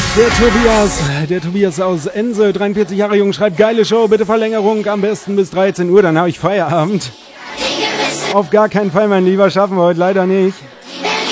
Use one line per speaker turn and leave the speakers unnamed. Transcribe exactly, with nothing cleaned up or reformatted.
Der Tobias, der Tobias aus Ense, dreiundvierzig Jahre jung, schreibt, geile Show, bitte Verlängerung, am besten bis dreizehn Uhr, dann habe ich Feierabend. Auf gar keinen Fall, mein Lieber, schaffen wir heute leider nicht.